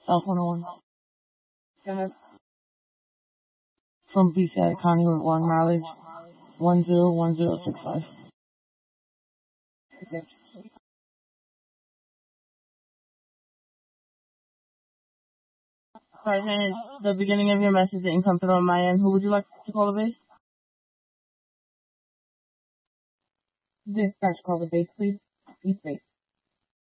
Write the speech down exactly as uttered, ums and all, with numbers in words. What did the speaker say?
South one oh one. Kenneth. From B C I County with one mileage. One zero one zero six five. Okay. Alright, and the beginning of your message didn't come through on my end. Who would you like to call the base? Dispatch, call the base, please. East base.